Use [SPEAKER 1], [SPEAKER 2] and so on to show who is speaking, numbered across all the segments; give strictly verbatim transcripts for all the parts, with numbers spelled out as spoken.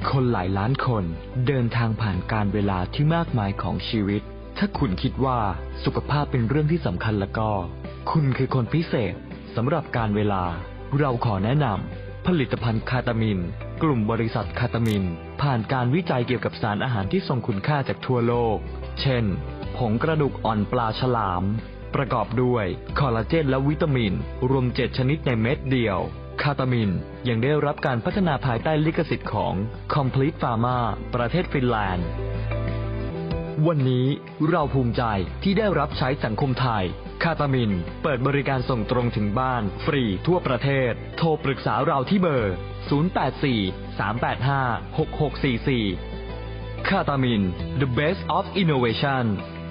[SPEAKER 1] คนหลายล้านคนเดินทางผ่านการเวลาที่มากมายของชีวิตถ้าคุณคิดว่าสุขภาพเป็นเรื่องที่สำคัญแล้วก็คุณคือคนพิเศษสำหรับการเวลาเราขอแนะนำผลิตภัณฑ์คาตามินกลุ่มบริษัทคาตามินผ่านการวิจัยเกี่ยวกับสารอาหารที่ทรงคุณค่าจากทั่วโลกเช่นผงกระดูกอ่อนปลาฉลามประกอบด้วยคอลลาเจนและวิตามินรวมเจ็ดชนิดในเม็ดเดียวคาตามินยังได้รับการพัฒนาภายใต้ลิขสิทธิ์ของ Complete Pharma ประเทศฟินแลนด์วันนี้เราภูมิใจที่ได้รับใช้สังคมไทยคาตามินเปิดบริการส่งตรงถึงบ้านฟรีทั่วประเทศโทรปรึกษาเราที่เบอร์ศูนย์ แปด สี่ สาม แปด ห้า หก หก สี่ สี่คาตามิน The Best of Innovation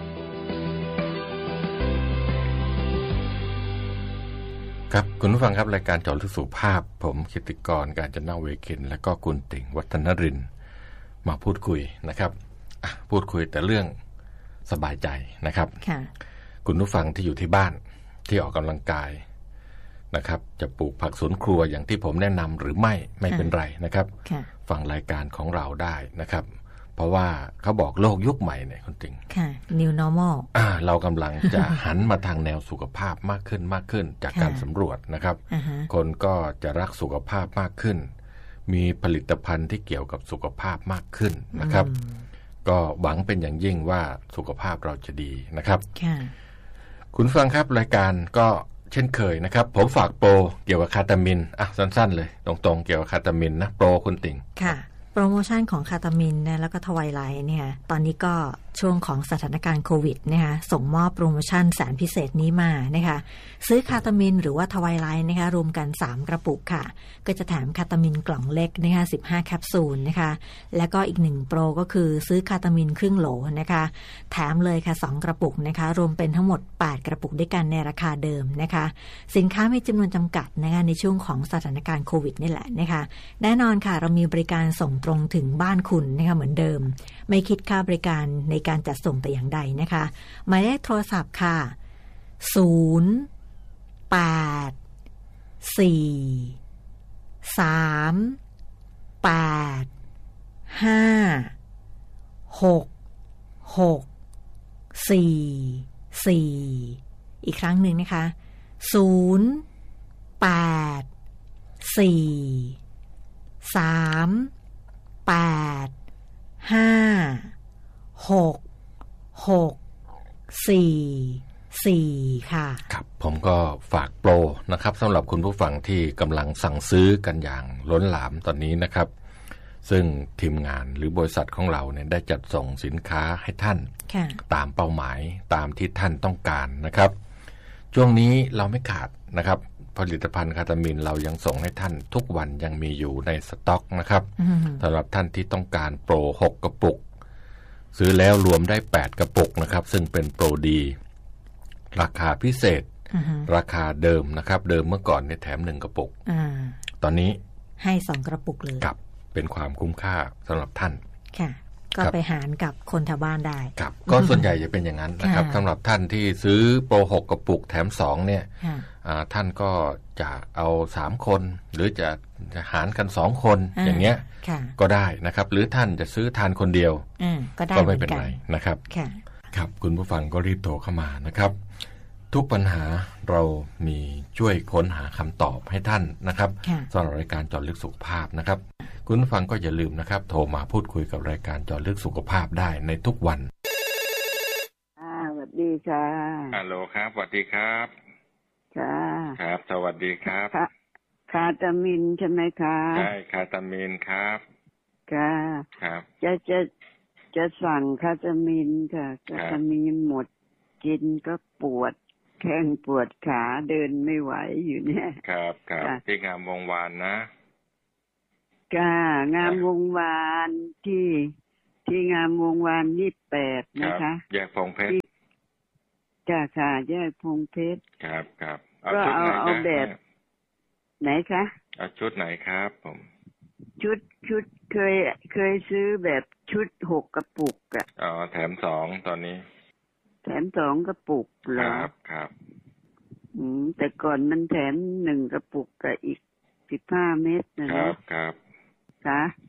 [SPEAKER 2] ครับคุณผู้ฟังครับรายการเจาะลึกสุขภาพผมกิตติกรกาญจนาเวคินและก็คุณติ่งวัฒนรินทร์มาพูดคุยนะครับพูดคุยแต่เรื่องสบายใจนะครับคุณผู้ฟังที่อยู่ที่บ้านที่ออกกำลังกายนะครับจะปลูกผักสวนครัวอย่างที่ผมแนะนำหรือไม่ไม่เป็นไรนะครับฟังรายการของเราได้นะครับเพราะว่าเขาบอกโลกยุคใหม่เนี่ยคุณติ่ง
[SPEAKER 3] ค่ะ New Normal
[SPEAKER 2] อ่าเรากำลังจะหันมาทางแนวสุขภาพมากขึ้นมากขึ้นจากการสำรวจนะครับ uh-huh. คนก็จะรักสุขภาพมากขึ้นมีผลิตภัณฑ์ที่เกี่ยวกับสุขภาพมากขึ้นนะครับ uh-huh. ก็หวังเป็นอย่างยิ่งว่าสุขภาพเราจะดีนะครับค่ะคุณฟังครับรายการก็เช่นเคยนะครับผมฝากโปรเกี่ยวกับคาตามินอ่ะสั้นๆเลยตรงๆเกี่ยวกับคาตามินนะโปรคุณติ่ง
[SPEAKER 3] ค่ะโปรโมชั่นของคาตามินนะแล้วก็ทวายไลท์เนี่ยตอนนี้ก็ช่วงของสถานการณ์โควิดนะคะส่งมอบโปรโมชั่นแสนพิเศษนี้มานะคะซื้อคาตามินหรือว่าทวายไลท์นะคะรวมกันสามกระปุกค่ะก็จะแถมคาตามินกล่องเล็กนะคะสิบห้าแคปซูลนะคะแล้วก็อีกหนึ่งโปรก็คือซื้อคาตามินครึ่งโหลนะคะแถมเลยค่ะสองกระปุกนะคะรวมเป็นทั้งหมดแปดกระปุกด้วยกันในราคาเดิมนะคะสินค้ามีจำนวนจำกัดนะคะในช่วงของสถานการณ์โควิดนี่แหละนะคะแน่นอนค่ะเรามีบริการส่งตรงถึงบ้านคุณนะคะเหมือนเดิมไม่คิดค่าบริการในการจัดส่งแต่อย่างใดนะคะหมายเลขโทรศัพท์ค่ะศูนย์ แปด สี่ สาม แปด ห้า หก หก สี่ สี่อีกครั้งหนึ่งนะคะศูนย์ แปด สี่ สาม แปด ห้า หก หก สี่ สี่ค่ะ
[SPEAKER 2] ครับผมก็ฝากโปรนะครับสำหรับคุณผู้ฟังที่กำลังสั่งซื้อกันอย่างล้นหลามตอนนี้นะครับซึ่งทีมงานหรือบริษัทของเราเนี่ยได้จัดส่งสินค้าให้ท่านตามเป้าหมายตามที่ท่านต้องการนะครับช่วงนี้เราไม่ขาดนะครับผลิตภัณฑ์คาตามินเรายังส่งให้ท่านทุกวันยังมีอยู่ในสต็อกนะครับสำหรับท่านที่ต้องการโปรหกกระปุกซื้อแล้วรวมได้แปดกระปุกนะครับซึ่งเป็นโปรดีราคาพิเศษ uh-huh. ราคาเดิมนะครับเดิมเมื่อก่อนเนี่ยแถมหนึ่งกระปุก uh. ตอนนี้
[SPEAKER 3] ให้สองกระปุกเลย
[SPEAKER 2] กับเป็นความคุ้มค่าสำหรับท่าน
[SPEAKER 3] ค่ะก็ไปหารกับคนแถวบ้านได้
[SPEAKER 2] ครับก็ส่วนใหญ่จะเป็นอย่างนั้นนะครับสำหรับท่านที่ซื้อโปรหกกระปุกแถมสองเนี่ยท่านก็จะเอาสามคนหรือจะหารกันสองคนอย่างเงี้ยก็ได้นะครับหรือท่านจะซื้อทานคนเดียวก็ไม่เป็นไรนะครับครับคุณผู้ฟังก็รีบโทรเข้ามานะครับทุกปัญหาเรามีช่วยค้นหาคำตอบให้ท่านนะครับสำหรับรายการเจาะลึกสุขภาพนะครับคุณผู้ฟังก็อย่าลืมนะครับโทรมาพูดคุยกับรายการเจาะลึกสุขภาพได้ในทุกวัน
[SPEAKER 4] อ่าสวัสดีค่ะ
[SPEAKER 2] ฮัลโหลครับสวัสดีครับ
[SPEAKER 4] ค่ะ
[SPEAKER 2] ครับสวัสดีครับ
[SPEAKER 4] คาตามินใช่ไหมคะ
[SPEAKER 2] ใช่คาตามินครับ
[SPEAKER 4] ค่ะ
[SPEAKER 2] ครับ
[SPEAKER 4] จะจะจะสั่งคาตามินค่ะคาตามินหมดกินก็ปวดแข้งปวดขาเดินไม่ไหวอยู่เนี่ย
[SPEAKER 2] ครับครับที่งามวงวานนะ
[SPEAKER 4] ค่ะงามวงวานที่ที่งามวงวานยี่สิบแปดนะคะ
[SPEAKER 2] แยกพงเพชร
[SPEAKER 4] จ้าค่ะแยกพงเพชร
[SPEAKER 2] ครับครับ
[SPEAKER 4] ก็เอาเอาแบบไหนคะ
[SPEAKER 2] เอาชุดไหนครับผม
[SPEAKER 4] ชุดชุดเคยเคยซื้อแบบชุดหกกระปุกอ่ะ
[SPEAKER 2] อ๋อแถมสองตอนนี้
[SPEAKER 4] แถมสองกระปุกเหรอ
[SPEAKER 2] ครับครับ
[SPEAKER 4] อืมแต่ก่อนมันแถมหนึ่งกระปุกกับอีกสิบห้าเม็ดนะครับ
[SPEAKER 2] ครับ
[SPEAKER 4] ค่ะ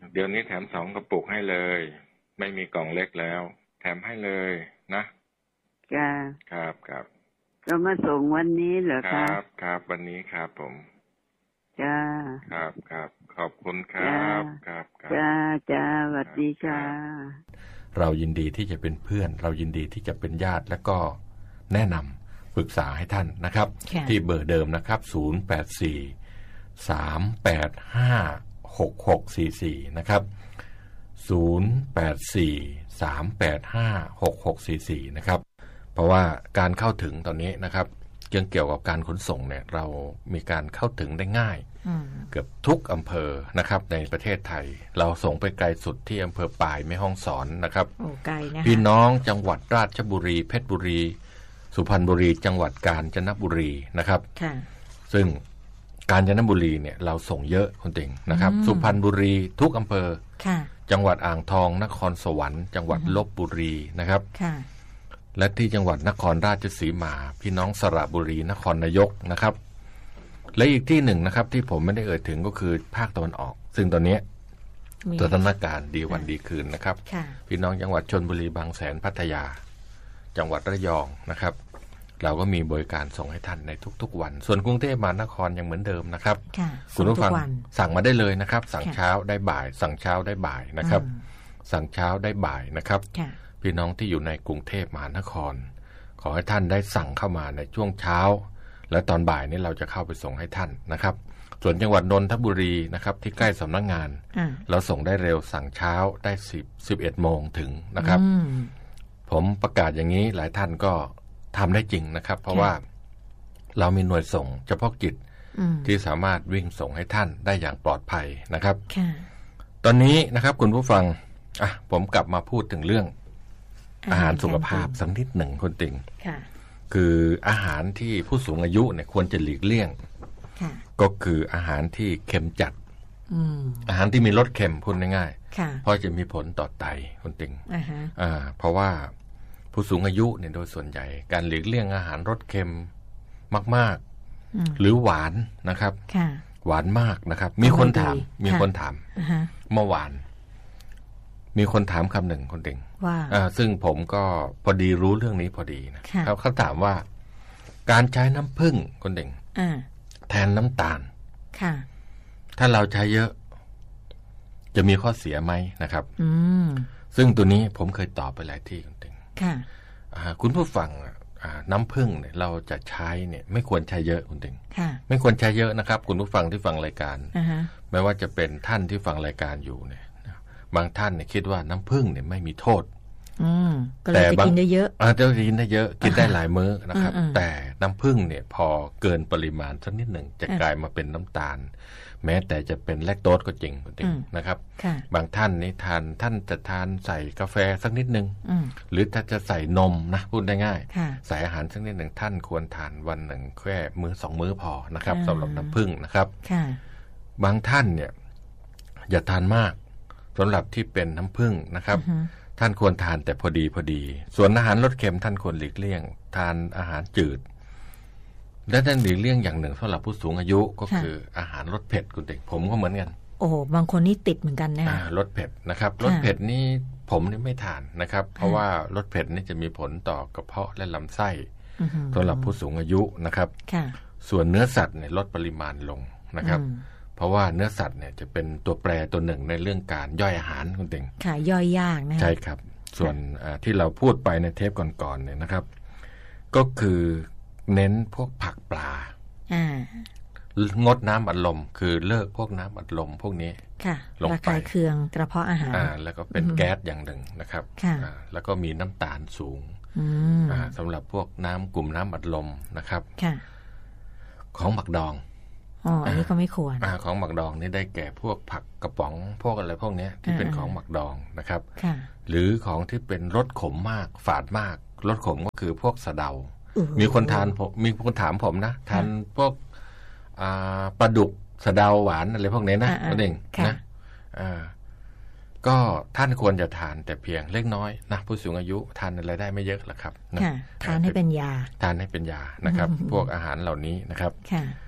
[SPEAKER 5] เดี๋ยวนี้แถมสองกระปุกให้เลยไม่มีกล่องเล็กแล้วแถมให้เลยนะ
[SPEAKER 4] จ้า
[SPEAKER 5] ครับครับ
[SPEAKER 4] ก็มาส่งวันนี้เหรอคะ
[SPEAKER 5] ครับครับวันนี้ครับผม
[SPEAKER 4] จ้า
[SPEAKER 5] ครับครับขอบคุณครับครับ
[SPEAKER 4] จ้าจ้าสวัสดีค่ะ
[SPEAKER 2] เรายินดีที่จะเป็นเพื่อนเรายินดีที่จะเป็นญาติและก็แนะนำปรึกษาให้ท่านนะครับที่เบอร์เดิมนะครับศูนย์ แปด สี่ สาม แปด ห้า หก หก สี่ สี่นะครับศูนย์ แปด สี่ สาม แปด ห้า หก หก สี่ สี่นะครับเพราะว่าการเข้าถึงตอนนี้นะครับเรื่องเกี่ยวกับการขนส่งเนี่ยเรามีการเข้าถึงได้ง่ายเกือบทุกอำเภอนะครับในประเทศไทยเราส่งไปไกลสุดที่อำเภอปายแม่ฮ่องสอนนะครับ
[SPEAKER 3] โอ้ไกลนะ
[SPEAKER 2] พี่น้องจังหวัดราชบุรีเพชรบุรีสุพรรณบุรีจังหวัดกาญจนบุรีนะครับซึ่งกาญจนบุรีเนี่ยเราส่งเยอะคนติ่งนะครับสุพรรณบุรีทุกอำเภอจังหวัดอ่างทองนครสวรรค์จังหวัดลพบุรีนะครับและที่จังหวัดนครราชสีมาพี่น้องสระบุรีนครนายกนะครับและอีกที่หนึ่งนะครับที่ผมไม่ได้เอ่ยถึงก็คือภาคตะวันออกซึ่งตอนนี้สถานการณ์ดีวันดีคืนนะครับพี่น้องจังหวัดชลบุรีบางแสนพัทยาจังหวัดระยองนะครับเราก็มีบริการส่งให้ท่านในทุกๆวันส่วนกรุงเทพมหานครยังเหมือนเดิมนะครับคุณผู้ฟังสั่งมาได้เลยนะครับสั่งเช้าได้บ่ายสั่งเช้าได้บ่ายนะครับสั่งเช้าได้บ่ายนะครับพี่น้องที่อยู่ในกรุงเทพมหานครขอให้ท่านได้สั่งเข้ามาในช่วงเช้าและตอนบ่ายนี้เราจะเข้าไปส่งให้ท่านนะครับส่วนจังหวัดนนทบุรีนะครับที่ใกล้สำนักงานเราส่งได้เร็วสั่งเช้าได้สิบ สิบเอ็ดโมงถึงนะครับผมประกาศอย่างนี้หลายท่านก็ทำได้จริงนะครับเพราะว่าเรามีหน่วยส่งเฉพาะกิจที่สามารถวิ่งส่งให้ท่านได้อย่างปลอดภัยนะครับตอนนี้นะครับคุณผู้ฟังอ่ะผมกลับมาพูดถึงเรื่องอาหารสุขภาพสักนิดหนึ่งคุณติ่งคืออาหารที่ผู้สูงอายุเนี่ยควรจะหลีกเลี่ยงก็คืออาหารที่เค็มจัดอาหารที่มีรสเค็มพูดง่ายๆเพราะจะมีผลต่อไตคุณติ่งอ่าเพราะว่าผู้สูงอายุเนี่ยโดยส่วนใหญ่การหลีกเลี่ยงอาหารรสเค็มมากๆหรือหวานนะครับหวานมากนะครับมีคนถามมีคนถามเมื่อวานมีคนถามคำหนึ่งคนติ่งว่าซึ่งผมก็พอดีรู้เรื่องนี้พอดีนะเขาเขาถามว่าการใช้น้ำผึ้งคนติ่งแทนน้ำตาลถ้าเราใช้เยอะจะมีข้อเสียไหมนะครับซึ่งตัวนี้ผมเคยตอบไปหลายที่คนติ่งคุณผู้ฟังน้ำผึ้งเนี่ยเราจะใช้เนี่ยไม่ควรใช้เยอะคุณติ่งไม่ควรใช้เยอะนะครับคุณผู้ฟังที่ฟังรายการไม่ว่าจะเป็นท่านที่ฟังรายการอยู่เนี่ยบางท่านเนี่ยคิดว่าน้ำผึ้งเนี่ยไม่มีโทษ
[SPEAKER 3] แต่บางกินได้เยอะ
[SPEAKER 2] อาจจะกินได้เยอะกินได้หลายมื้อนะครับแต่น้ำผึ้งเนี่ยพอเกินปริมาณสักนิดหนึ่งจะกลายมาเป็นน้ำตาลแม้แต่จะเป็นแลคโตสก็จริงคุณติ่งนะครับบางท่านนี่ทานท่านจะทานใส่กาแฟสักนิดนึงหรือถ้าจะใส่นมนะพูดได้ง่ายใส่อาหารสักนิดหนึ่งท่านควรทานวันหนึ่งแค่มื้อสองมื้อพอนะครับสำหรับน้ำผึ้งนะครับบางท่านเนี่ยอย่าทานมากสำหรับที่เป็นน้ำผึ้งนะครับท่านควรทานแต่พอดีพอดีส่วนอาหารรสเค็มท่านควรหลีกเลี่ยงทานอาหารจืดและท่านหลีกเลี่ยงอย่างหนึ่งสำหรับผู้สูงอายุก็คืออาหารรสเผ็ดคุณเด็กผมก็เหมือนกัน
[SPEAKER 3] โอ้บางคนนี่ติดเหมือนกันนะ
[SPEAKER 2] รสเผ็ดนะครับรสเผ็ดนี่ผมนี่ไม่ทานนะครับเพราะว่ารสเผ็ดนี่จะมีผลต่อกระเพาะและลำไส้สำหรับผู้สูงอายุนะครับส่วนเนื้อสัตว์เนี่ยลดปริมาณลงนะครับเพราะว่าเนื้อสัตว์เนี่ยจะเป็นตัวแปรตัวหนึ่งในเรื่องการย่อยอาหารคุณติ่ง
[SPEAKER 3] ค่ะย่อยยากนะ
[SPEAKER 2] ใช่ครับส่วนที่เราพูดไปในเทปก่อนๆเนี่ยนะครับก็คือเน้นพวกผักปลางดน้ำอัดลมคือเลิกพวกน้ำอัดลมพวกนี้
[SPEAKER 3] ลงไประคายเคืองกระเพาะอาหาร
[SPEAKER 2] แล้วก็เป็นแก๊สอย่างหนึ่งนะครับแล้วก็มีน้ำตาลสูงสำหรับพวกน้ำกลุ่มน้ำอัดลมนะครับของหมักดอง
[SPEAKER 3] อ๋ออันนี้ก็ไม่ควร
[SPEAKER 2] อ่าของหมักดองนี่ได้แก่พวกผักกระป๋องพวกอะไรพวกนี้ที่เป็นของหมักดองนะครับหรือของที่เป็นรสขมมากฝาดมากรสขมก็คือพวกสะเดามีคนทานผมมีคนถามผมนะทานพวกอ่าปลาดุกสะเดาหวานอะไรพวกนี้นะนั่นเองนะอ่าก็ท่านควรจะทานแต่เพียงเล็กน้อยนะผู้สูงอายุทานอะไรได้ไม่เยอะหรอกครับ
[SPEAKER 3] ทานให้เป็นยา
[SPEAKER 2] ทานให้เป็นยานะครับพวกอาหารเหล่านี้นะครับ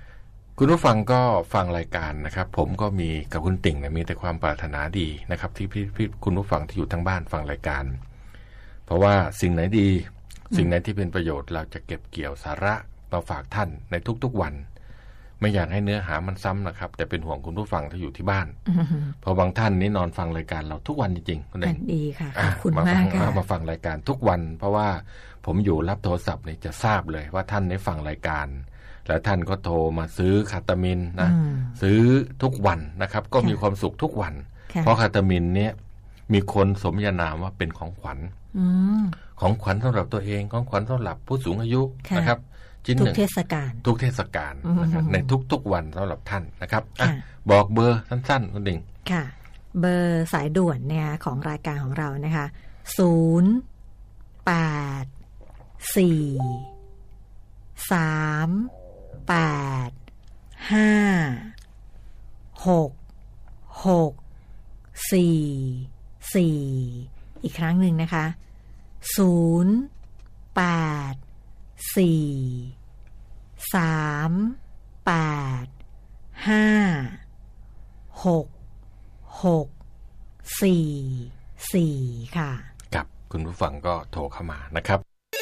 [SPEAKER 2] คุณผู้ฟังก็ฟังรายการนะครับผมก็มีกับคุณติ่งนะมีแต่ความปรารถนาดีนะครับที่พี่พี่คุณผู้ฟังที่อยู่ทั้งบ้านฟังรายการเพราะว่าสิ่งไหนดีสิ่งไหนที่เป็นประโยชน์เราจะเก็บเกี่ยวสาระมาฝากท่านในทุกๆวันไม่อยากให้เนื้อหามันซ้ำนะครับแต่เป็นห่วงคุณผู้ฟังที่อยู่ที่บ้านเพราะบางท่านนี่นอนฟังรายการเราทุกวันจริงๆคุณเอง
[SPEAKER 3] ดีค่ะขอบคุณมากค่ะ
[SPEAKER 2] มาฟังรายการทุกวันเพราะว่าผมอยู่รับโทรศัพท์นี่จะทราบเลยว่าท่านได้ฟังรายการแล้วท่านก็โทรมาซื้อคาตามินนะซื้อทุกวันนะครับก็มีความสุขทุกวันเพราะคาตามินเนี่ยมีคนสมญานามว่าเป็นของขวัญของขวัญสำหรับตัวเองของขวัญสำหรับผู้สูงอายุนะครับชิ้นหนึ่ง
[SPEAKER 3] ทุกเทศกาล
[SPEAKER 2] ทุกเทศกาลนะครับในทุกๆวันสำหรับท่านนะครับบอกเบอร์สั้นๆคุณดิ่ง
[SPEAKER 3] ค่ะเบอร์สายด่วนเนี่ยของรายการของเรานะคะศูนย์แปดสี่สามแปดห้าหกหกสี่สี่อีกครั้งหนึ่งนะคะศูนย์แปดสี่สามแปดห้าหกหกสี่สี่ค่ะ
[SPEAKER 2] กับคุณผู้ฟังก็โทรเข้ามานะครับ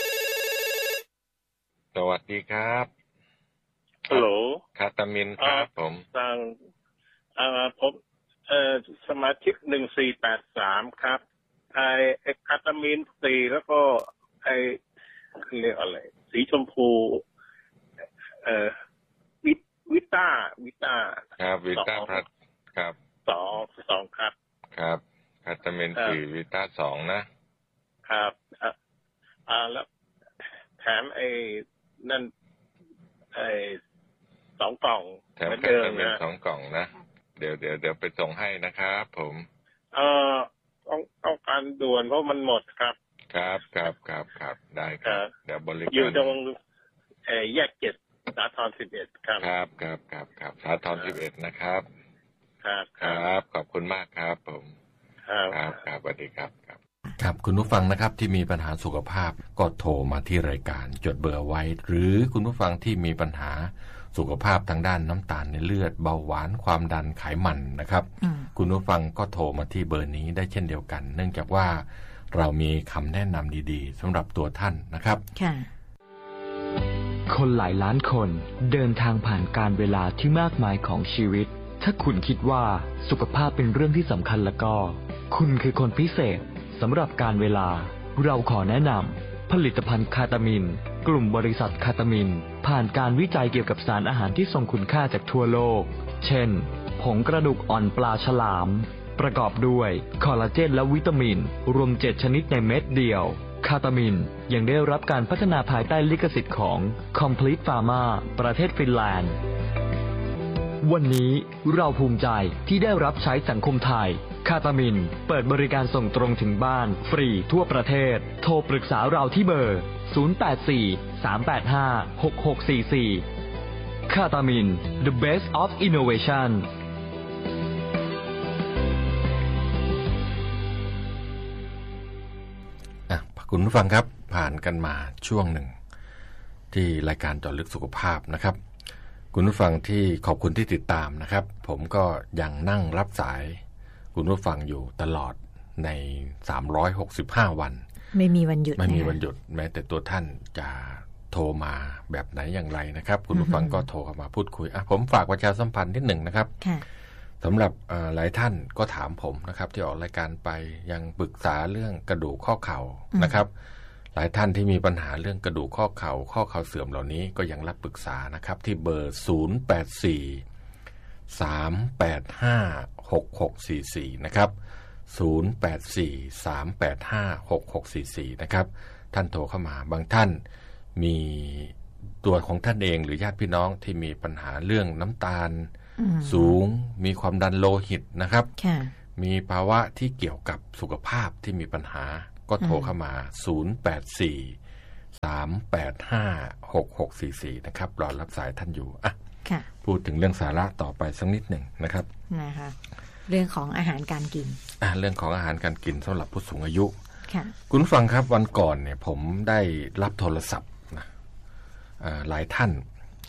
[SPEAKER 5] สวัสดีครับ
[SPEAKER 6] ฮัลโหล
[SPEAKER 5] คาตามินครับผม
[SPEAKER 6] สั่งอ่าผมเอ่อสมาชิกหนึ่งสี่แปดสามครับไอไอคาตามินสี่แล้วก็ไอเรียกอะไรสีชมพูเอ่อวิวิต้าวิต้า
[SPEAKER 5] ครับวิต้าพัดครับ
[SPEAKER 6] สองสองครับ
[SPEAKER 5] ครับคาตามินสี่วิต้าสองนะครับ
[SPEAKER 6] อ่าอ่าแล้วแถมไอ้นั่นไอ้สองกล่อง
[SPEAKER 5] แถมคาตามินสองกล่องนะเดี๋ยวเดี๋ยวเดี๋ยวไปส่งให้นะครับผม
[SPEAKER 6] เอ่อต้องต้องการด่วนเพราะมันหมดครับ
[SPEAKER 5] ครับครับครับครับได้ครับเดี๋ยวบริการ
[SPEAKER 6] อยู่ตรงเอ่อแยกเจ็ดสาทรสิบเอ็ดครับ
[SPEAKER 5] ครับครับครับครับสาทรสิบเอ็ดนะครับ
[SPEAKER 6] ครับ
[SPEAKER 5] ครับขอบคุณมากครับผม
[SPEAKER 6] ครับ
[SPEAKER 5] ครับครับสวัสดีครับครับ
[SPEAKER 2] ครับคุณผู้ฟังนะครับที่มีปัญหาสุขภาพก็โทรมาที่รายการจดเบอร์ไว้หรือคุณผู้ฟังที่มีปัญหาสุขภาพทางด้านน้ำตาลในเลือดเบาหวานความดันไขมันนะครับคุณผู้ฟังก็โทรมาที่เบอร์นี้ได้เช่นเดียวกันเนื่องจากว่าเรามีคำแนะนำดีๆสำหรับตัวท่านนะครับ
[SPEAKER 3] ค่ะ
[SPEAKER 1] คนหลายล้านคนเดินทางผ่านการเวลาที่มากมายของชีวิตถ้าคุณคิดว่าสุขภาพเป็นเรื่องที่สำคัญแล้วก็คุณคือคนพิเศษสำหรับการเวลาเราขอแนะนำผลิตภัณฑ์คาตามินกลุ่มบริษัทคาตามินผ่านการวิจัยเกี่ยวกับสารอาหารที่ทรงคุณค่าจากทั่วโลกเช่นผงกระดูกอ่อนปลาฉลามประกอบด้วยคอลลาเจนและวิตามินรวมเจ็ดชนิดในเม็ดเดียวคาตามินยังได้รับการพัฒนาภายใต้ลิขสิทธิ์ของ Complete Pharma ประเทศฟินแลนด์วันนี้เราภูมิใจที่ได้รับใช้สังคมไทยคาตามินเปิดบริการส่งตรงถึงบ้านฟรีทั่วประเทศโทรปรึกษาเราที่เบอร์ศูนย์ แปด สี่ สาม แปด ห้า หก หก สี่ สี่คาตามิน The Best of Innovation
[SPEAKER 2] อ่ะคุณผู้ฟังครับผ่านกันมาช่วงหนึ่งที่รายการเจาะลึกสุขภาพนะครับคุณผู้ฟังที่ขอบคุณที่ติดตามนะครับผมก็ยังนั่งรับสายคุณผู้ฟังอยู่ตลอดในสามร้อยหกสิบห้าวัน
[SPEAKER 3] ไม่มีวันหยุด
[SPEAKER 2] ไม่มีวันหยุดแม้แต่ตัวท่านจะโทรมาแบบไหนอย่างไรนะครับคุณผู้ฟังก็โทรเข้ามาพูดคุยอ่ะผมฝากประชาสัมพันธ์นิดหนึ่งนะครับสำหรับหลายท่านก็ถามผมนะครับที่ออกรายการไปยังปรึกษาเรื่องกระดูกข้อเข่านะครับหลายท่านที่มีปัญหาเรื่องกระดูกข้อเข่าข้อเข่าเสื่อมเหล่านี้ก็ยังรับปรึกษานะครับที่เบอร์ศูนย์ แปด สี่ สาม แปด ห้า หก หก สี่ สี่นะครับศูนย์ แปด สี่ สาม แปด ห้า หก หก สี่ สี่นะครับท่านโทรเข้ามาบางท่านมีตัวของท่านเองหรือญาติพี่น้องที่มีปัญหาเรื่องน้ำตาลสูงมีความดันโลหิตนะครับมีภาวะที่เกี่ยวกับสุขภาพที่มีปัญหาก็โทรเข้ามาศูนย์ แปด สี่ สาม แปด ห้า หก หก สี่ สี่นะครับรอรับสายท่านอยู่อ่ะพูดถึงเรื่องสาระต่อไปสักนิดหนึ่งนะครับ
[SPEAKER 3] นะคะเรื่องของอาหารการกิน
[SPEAKER 2] อ่ะเรื่องของอาหารการกินสำหรับผู้สูงอายุค่ะคุณฟังครับวันก่อนเนี่ยผมได้รับโทรศัพท์นะหลายท่าน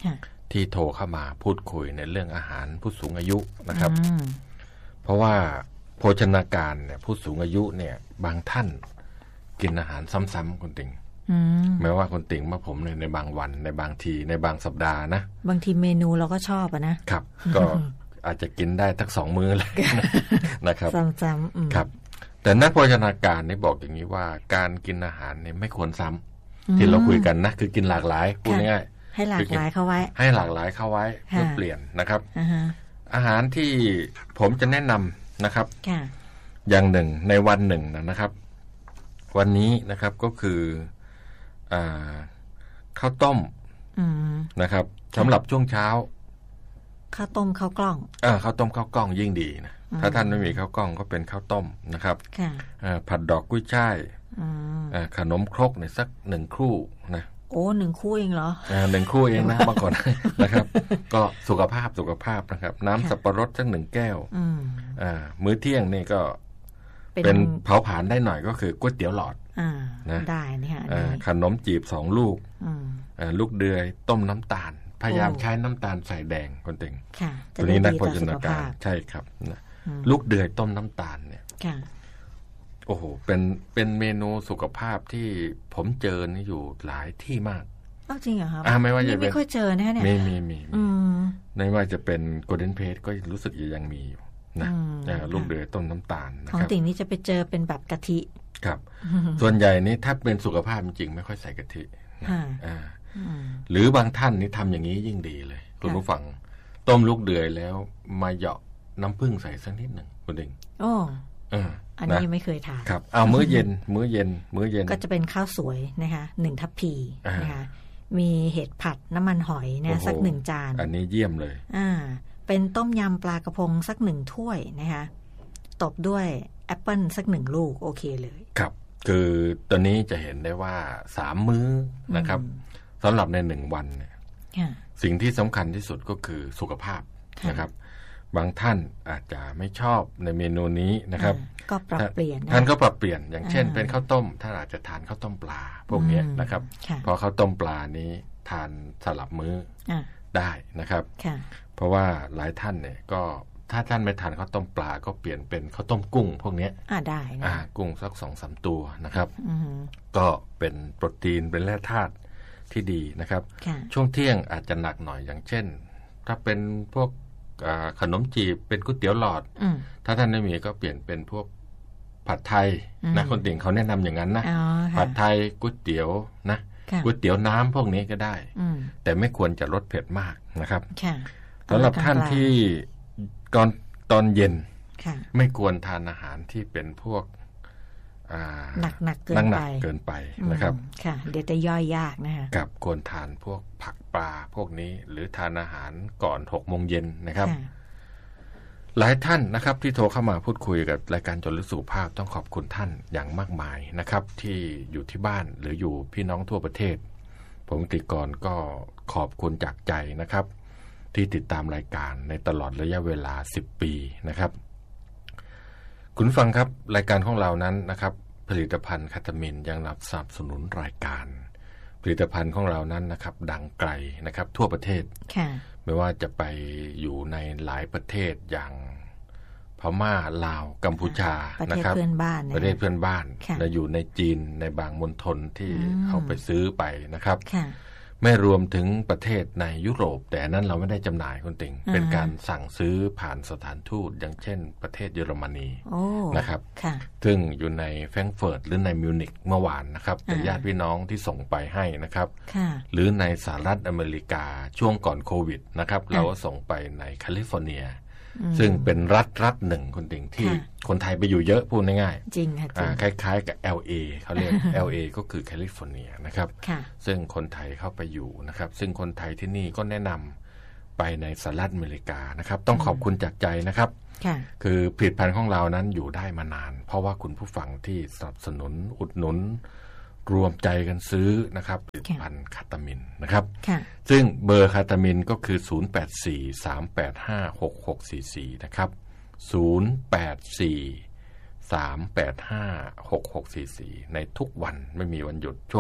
[SPEAKER 2] ที่โทรเข้ามาพูดคุยในเรื่องอาหารผู้สูงอายุนะครับ
[SPEAKER 3] อืม
[SPEAKER 2] เพราะว่าโภชนาการเนี่ยผู้สูงอายุเนี่ยบางท่านกินอาหารซ้ำๆคุณติ่ง
[SPEAKER 3] อืม
[SPEAKER 2] แม้ว่าคุณติ่งมาผมในในบางวันในบางทีในบางสัปดาห์นะ
[SPEAKER 3] บางทีเมนูเราก็ชอบอะนะครับ
[SPEAKER 2] ก็อาจจะกินได้ทั้งสองมื้อเลย นะครับ
[SPEAKER 3] ซ้ำๆอืม
[SPEAKER 2] ครับ แต่นักโภชนาการนี่บอกอย่างนี้ว่าการกินอาหารเนี่ยไม่ควรซ้ำที่เราคุยกันนะคือกินหลากหลายพูดง่าย
[SPEAKER 3] ให้หลากหลายเข้าไว้
[SPEAKER 2] ๆให้หลากหลายเข้าไว้เพื่อเปลี่ยนนะครับ
[SPEAKER 3] อ่าฮะ
[SPEAKER 2] อาหารที่ผมจะแนะนำนะครับ
[SPEAKER 3] ค่ะ
[SPEAKER 2] อย่างหนึ่งในวันหนึ่งนะครับ วันนี้นะครับก็คืออ่าข้าวต้ม
[SPEAKER 3] อืม
[SPEAKER 2] นะครับสำหรับช่วงเช้า
[SPEAKER 3] ข้าวต้มข้าวกล้อง
[SPEAKER 2] อ่าข้าวต้มข้าวกล้องยิ่งดีนะ
[SPEAKER 3] อืม
[SPEAKER 2] ถ้าท่านไม่มีข้าวกล้องก็เป็นข้าวต้มนะครับ
[SPEAKER 3] ค่ะ
[SPEAKER 2] อ่าผัดดอกกุ้ยช่าย
[SPEAKER 3] อืม
[SPEAKER 2] อ่าขนมครกเนี่ยสักหนึ่งครู่นะ
[SPEAKER 3] โอ้หนึ่งคู่เองเหรอ
[SPEAKER 2] อ่าหนึ่งครู่เองนะ บางคน นะครับ ก็สุขภาพสุขภาพนะครับ น้ำ
[SPEAKER 3] ค่ะ
[SPEAKER 2] สับปะรดสักหนึ่งแก้ว
[SPEAKER 3] อืม
[SPEAKER 2] อ่ามื้อเที่ยงนี่ก็
[SPEAKER 3] เป็น
[SPEAKER 2] เป็นเผาผลาญได้หน่อยก็คือก๋วยเตี๋ยวหลอด
[SPEAKER 3] อ่า
[SPEAKER 2] นะ
[SPEAKER 3] ได้เนี่ยอัน
[SPEAKER 2] อ่า
[SPEAKER 3] นี้
[SPEAKER 2] ขนมจีบสองลูก
[SPEAKER 3] อืม
[SPEAKER 2] อ่าลูกเดือยต้มน้ำตาล พยายาม
[SPEAKER 3] โอ้
[SPEAKER 2] ใช้น้ำตาลใส่แดงคนเต็ง
[SPEAKER 3] ค่ะ จะ
[SPEAKER 2] ตัว
[SPEAKER 3] ได้
[SPEAKER 2] นี้นัก
[SPEAKER 3] ดี
[SPEAKER 2] โภ
[SPEAKER 3] ต่อ
[SPEAKER 2] ช
[SPEAKER 3] สุ
[SPEAKER 2] นา
[SPEAKER 3] ข
[SPEAKER 2] การ
[SPEAKER 3] ภาพ
[SPEAKER 2] ใช่ครับนะ
[SPEAKER 3] อืม
[SPEAKER 2] ลูกเดือยต้มน้ำตาลเนี่ย
[SPEAKER 3] ค่ะ
[SPEAKER 2] โอ้โหเป็นเป็นเมนูสุขภาพที่ผมเจอนี่อยู่หลายที่มาก
[SPEAKER 3] อ้าวจริงเหรอครับ
[SPEAKER 2] อ่าไม่ว่าจะเป็น
[SPEAKER 3] ไม่ค่อยเจอนะเนี่ย
[SPEAKER 2] มีมีมีมี
[SPEAKER 3] อืม
[SPEAKER 2] ไม่ว่าจะเป็นโกลเด้นเพจก็รู้สึกยังมีอยู่นะ
[SPEAKER 3] อืม
[SPEAKER 2] อ่าลูก
[SPEAKER 3] ค่ะ
[SPEAKER 2] เดือยต้มน้ำตาลนะ
[SPEAKER 3] ของ
[SPEAKER 2] ครับ
[SPEAKER 3] ติ่งนี่จะไปเจอเป็นแบบกะทิ
[SPEAKER 2] ครับ ส่วนใหญ่นี่ถ้าเป็นสุขภาพจริงๆไม่ค่อยใส่กะทินะ
[SPEAKER 3] ค่ะ
[SPEAKER 2] อ่า
[SPEAKER 3] อืม
[SPEAKER 2] หรือบางท่านนี่ทำอย่างนี้ยิ่งดีเลย คุณ
[SPEAKER 3] ค่ะ
[SPEAKER 2] ผู้ฟังต้มลูกเดือยแล้วมาเหยาะน้ำผึ้งใส่สักนิดหนึ่งคุณดิง
[SPEAKER 3] โอ้
[SPEAKER 2] เออ
[SPEAKER 3] อัน
[SPEAKER 2] นะ
[SPEAKER 3] นี้ยังไม่เคยทาน
[SPEAKER 2] ครับเอามื้อเย็น มื้อเย็น มื้อเย็น
[SPEAKER 3] ก็จะเป็นข้าวสวยนะคะหนึ่งทัพพี
[SPEAKER 2] อ่าน
[SPEAKER 3] นะคะมีเห็ดผัดน้ำมันหอยเนะ
[SPEAKER 2] โอ้โห
[SPEAKER 3] สักหนึ่งจาน
[SPEAKER 2] อันนี้เยี่ยมเลย
[SPEAKER 3] อ่าเป็นต้มยำปลากระพงสักหนึ่งถ้วยนะคะตบด้วยแอปเปิลสักหนึ่งลูกโอเคเลย
[SPEAKER 2] ครับ คือตอนนี้จะเห็นได้ว่าสามมื้อนะครับสำหรับในหนึ่งวันเนี่ย
[SPEAKER 3] ค่ะ
[SPEAKER 2] สิ่งที่สำคัญที่สุดก็คือสุขภาพ
[SPEAKER 3] ค่ะ
[SPEAKER 2] นะครับ บางท่านอาจจะไม่ชอบในเมนูนี้นะครับ
[SPEAKER 3] อ่าก็ปรับเปลี่ยนนะ
[SPEAKER 2] ท่านก็ปรับเปลี่ยนอย่างเช่น
[SPEAKER 3] อ่า
[SPEAKER 2] เป็นข้าวต้มท่านอาจจะทานข้าวต้มปลาพวกเนี้ย
[SPEAKER 3] อืม
[SPEAKER 2] นะครับ
[SPEAKER 3] ค่ะ
[SPEAKER 2] เพราะข้าวต้มปลานี้ทานสลับมื้อ
[SPEAKER 3] อ่า
[SPEAKER 2] ได้นะครับ
[SPEAKER 3] ค่ะ
[SPEAKER 2] เพราะว่าหลายท่านเนี่ยก็ถ้าท่านไม่ทานข้าวต้มปลาก็เปลี่ยนเป็นข้าวต้มกุ้ง พวกเนี้ย
[SPEAKER 3] อ่าได้นะ
[SPEAKER 2] อ่ากุ้งสักสองสามตัวนะครับ
[SPEAKER 3] อืม
[SPEAKER 2] ก็เป็นโปรตีนเป็นแร่ธาตุที่ดีนะครับ
[SPEAKER 3] ค่ะ
[SPEAKER 2] ช่วงเที่ยงอาจจะหนักหน่อยอย่างเช่น ถ้าเป็นพวกอ่าขนมจีบเป็นก๋วยเตี๋ยวหลอด
[SPEAKER 3] อืม
[SPEAKER 2] ถ้าท่านไม่มีก็เปลี่ยนเป็นพวกผัดไทย
[SPEAKER 3] อืม
[SPEAKER 2] นะคนติ่งเขาแนะนำอย่างนั้นนะ
[SPEAKER 3] อ๋อค่ะ
[SPEAKER 2] ผัดไทยก๋วยเตี๋ยวนะ
[SPEAKER 3] ค่ะ
[SPEAKER 2] ก๋วยเตี๋ยวน้ำพวกนี้ก็ได้
[SPEAKER 3] อืม
[SPEAKER 2] แต่ไม่ควรจะลดเผ็ดมากนะครับ
[SPEAKER 3] ค่ะ
[SPEAKER 2] สำหรับท่านที่ตอนตอนเย็น
[SPEAKER 3] ค่ะ
[SPEAKER 2] ไม่ควรทานอาหารที่เป็นพวกอ่า
[SPEAKER 3] หนักหนักเกิน
[SPEAKER 2] ห
[SPEAKER 3] ไป
[SPEAKER 2] นักเกินไปนะครับ
[SPEAKER 3] อืมค่ะ เดี๋ยวจะย่อยยากนะคะ
[SPEAKER 2] กับควรทานพวกผักปลาพวกนี้ หรือทานอาหารก่อนหกโมงเย็นนะครับ
[SPEAKER 3] ค่ะ
[SPEAKER 2] หลายท่านนะครับที่โทรเข้ามาพูดคุยกับรายการจดลึกสุขภาพต้องขอบคุณท่านอย่างมากมายนะครับ ที่อยู่ที่บ้านหรืออยู่พี่น้องทั่วประเทศ ผมติกรก็ขอบคุณจากใจนะครับ ที่ติดตามรายการในตลอดระยะเวลาสิบปีนะครับ คุณฟังครับรายการของเรานั้นนะครับผลิตภัณฑ์คาตามินยังรับสนับสนุนรายการ ผลิตภัณฑ์ของเรานั้นนะครับดังไกลนะครับทั่วประเทศ
[SPEAKER 3] ค่ะ
[SPEAKER 2] ไม่ว่าจะไปอยู่ในหลายประเทศอย่างพม่าลาวกัมพูชา
[SPEAKER 3] ประ
[SPEAKER 2] นะ
[SPEAKER 3] เทศ
[SPEAKER 2] ครับ
[SPEAKER 3] เพื่อนบ้านเนี่ย
[SPEAKER 2] ประเทศเพื่อนบ้าน
[SPEAKER 3] ค่ะ
[SPEAKER 2] และอยู่ในจีนในบางมณฑลที่
[SPEAKER 3] อืม
[SPEAKER 2] เขาไปซื้อไปนะครับ
[SPEAKER 3] ค่ะ
[SPEAKER 2] ไม่รวมถึงประเทศในยุโรป แต่อันนั้นเราไม่ได้จำหน่ายคุณติง
[SPEAKER 3] อ่า
[SPEAKER 2] เป็นการสั่งซื้อผ่านสถานทูตอย่างเช่น ประเทศเยอรมนี
[SPEAKER 3] โอ้
[SPEAKER 2] นะครับ
[SPEAKER 3] ค่ะ
[SPEAKER 2] ซึ่งอยู่ในแฟรงก์เฟิร์ตหรือในมิวนิกเมื่อวานนะครับแต่
[SPEAKER 3] อ่า
[SPEAKER 2] ญาติพี่น้องที่ส่งไปให้นะครับ
[SPEAKER 3] ค่ะ
[SPEAKER 2] หรือในสหรัฐอเมริกาช่วงก่อนโควิดนะครับเราก็ส่งไปในแคลิฟอร์เนีย
[SPEAKER 3] อืม
[SPEAKER 2] ซึ่งเป็นรัฐรัฐหนึ่งคุณติงที่
[SPEAKER 3] ค่ะ
[SPEAKER 2] คนไทยไปอยู่เยอะพูดง่าย
[SPEAKER 3] จริงค่ะ
[SPEAKER 2] ๆ
[SPEAKER 3] จริ
[SPEAKER 2] อ่าง คล้ายๆกับ แอล เอ เขาเรียก แอล เอ ก็คือแคลิฟอร์เนียนะครับ
[SPEAKER 3] ค่ะ
[SPEAKER 2] ซึ่งคนไทยเข้าไปอยู่นะครับ ซึ่งคนไทยที่นี่ก็แนะนำไปในสหรัฐอเมริกานะครับ ต้องขอบคุณจากใจนะครับ
[SPEAKER 3] ค่ะ
[SPEAKER 2] คือผลิตภัณฑ์ของเรานั้นอยู่ได้มานาน เพราะว่าคุณผู้ฟังที่สนับสนุนอุดหนุน รวมใจกันซื้อนะครับผลิตภัณฑ์คาตามินนะครับ
[SPEAKER 3] ค่ะ
[SPEAKER 2] ซึ่งเบอร์คาตามินก็คือ ศูนย์ แปด สี่ สาม แปด ห้า หก หก สี่ สี่ นะครับ ศูนย์ แปด สี่ สาม แปด ห้า หก หก สี่ สี่ ในทุกวันไม่มีวันหยุดช่วงนี้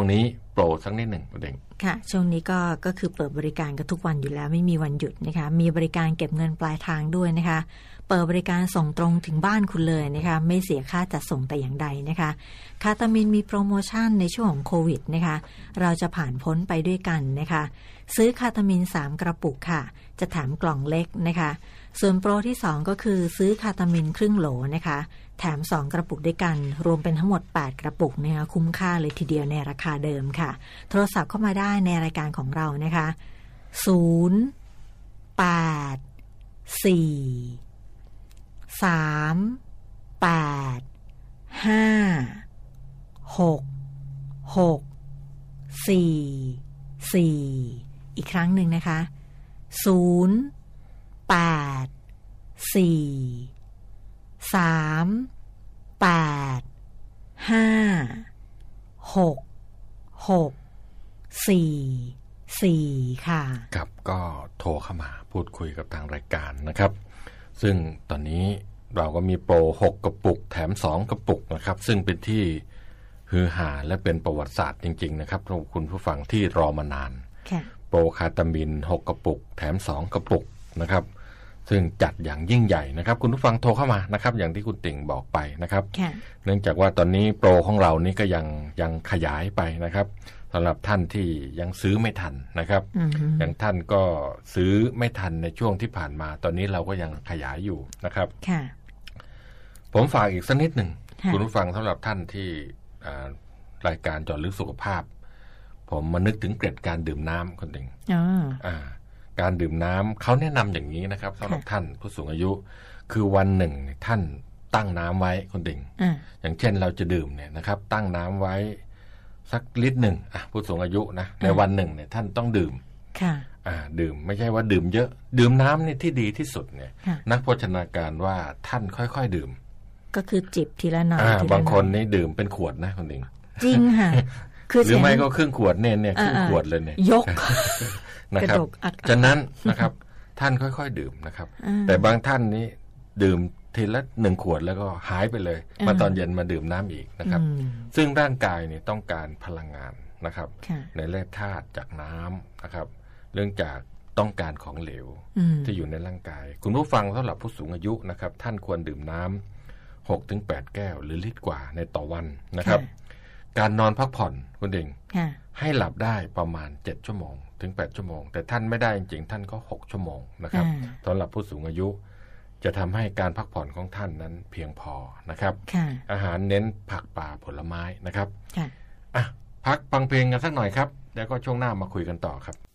[SPEAKER 2] โปรสักนิดหนึ่งคุณเด่ง
[SPEAKER 3] ค่ะช่วงนี้ก็ก็คือเปิดบริการกันทุกวันอยู่แล้วไม่มีวันหยุดนะคะมีบริการเก็บเงินปลายทางด้วยนะคะเปิดบริการส่งตรงถึงบ้านคุณเลยนะคะไม่เสียค่าจัดส่งแต่อย่างใดนะคะคาตามินมีโปรโมชั่นในช่วงของโควิดนะคะเราจะผ่านพ้นไปด้วยกันนะคะซื้อคาตามินสามกระปุกค่ะจะแถมกล่องเล็กนะคะส่วนโปรที่สองก็คือซื้อคาตามินครึ่งโหลนะคะแถมสองกระปุกด้วยกันรวมเป็นทั้งหมดแปดกระปุกนะคะคุ้มค่าเลยทีเดียวในราคาเดิมค่ะโทรศัพท์เข้ามาได้ในรายการของเรานะคะศูนย์ แปด สี่ สาม แปด ห้า หก หก สี่ สี่ อีกครั้งหนึ่งนะคะศูนย์ แปด สี่ สาม แปด ห้า หก หก สี่ สี่ ค่ะ
[SPEAKER 2] ครับก็โทรเข้ามาพูดคุยกับทางรายการนะครับซึ่งตอนนี้เราก็มีโปรหกกระปุกแถมสองกระปุกนะครับซึ่งเป็นที่ฮือฮาและเป็นประวัติศาสตร์จริงๆนะครับคุณผู้ฟังที่รอมานานโปรคาตามินหกกระปุกแถมสองกระปุกนะครับซึ่งจัดอย่างยิ่งใหญ่นะครับคุณผู้ฟังโทรเข้ามานะครับอย่างที่คุณติ่งบอกไปนะครับเนื่องจากว่าตอนนี้โปรของเรานี้ก็ยังยังขยายไปนะครับสำหรับท่านที่ยังซื้อไม่ทันนะครับ
[SPEAKER 3] mm-hmm.
[SPEAKER 2] อย่างท่านก็ซื้อไม่ทันในช่วงที่ผ่านมาตอนนี้เราก็ยังขยายอยู่นะครับผมฝากอีกสักนิดหนึ่งคุณผู้ฟังสำหรับท่านที่รายการเจาะลึกสุขภาพผมมานึกถึงเกร็ดการดื่มน้ำคนหนึ่ง
[SPEAKER 3] oh.
[SPEAKER 2] การดื่มน้ำเขาแนะนำอย่างนี้นะครับสำหรับท่านผู้สูงอายุคือวันหนึ่งท่านตั้งน้ำไว้คนดิ่ง
[SPEAKER 3] uh.
[SPEAKER 2] อย่างเช่นเราจะดื่มเนี่ยนะครับตั้งน้ำไว้สักลิตรหนึ่งอ่ะผู้สูงอายุนะในวันหนึ่งเนี่ยท่านต้องดื่ม
[SPEAKER 3] ค่ะ
[SPEAKER 2] อ่าดื่มไม่ใช่ว่าดื่มเยอะดื่มน้ำเนี่ยที่ดีที่สุดเนี่ยนักโภชนาการว่าท่านค่อยๆดื่ม
[SPEAKER 3] ก็คือจิบทีละหน่อย
[SPEAKER 2] บางคนนี่ดื่มเป็นขวดนะคนดิ่ง
[SPEAKER 3] จริงค่ะ
[SPEAKER 2] หรือไม่ก็ครึ่งขวดเนี่ยเนี่ยครึ่งขวดเลยเนี่ย
[SPEAKER 3] ยก
[SPEAKER 2] นะครับฉะนั้นนะครับท่านค่อยๆดื่มนะครับแต่บางท่านนี้ดื่มทีละหนึ่งขวดแล้วก็หายไปเลยมาตอนเย็นมาดื่มน้ำอีกนะครับซึ่งร่างกายเนี่ยต้องการพลังงานนะครับในแร่ธาตุจากน้ำนะครับเรื่องจากต้องการของเหลวที่อยู่ในร่างกายคุณผู้ฟังสำหรับผู้สูงอายุนะครับท่านควรดื่มน้ำ หกถึงแปด แก้วหรือลิตรกว่าในต่อวันนะครับการนอนพักผ่อนคุณเองให้หลับได้ประมาณเจ็ดชั่วโมงถึงแปดชั่วโมงแต่ท่านไม่ได้จริงๆท่านก็หกชั่วโมงนะครับสำหรับผู้สูงอายุจะทำให้การพักผ่อนของท่านนั้นเพียงพอนะครับอาหารเน้นผักปลาผลไม้นะครับอ่ะพักฟังเพลงกันสักหน่อยครับแล้วก็ช่วงหน้ามาคุยกันต่อครับ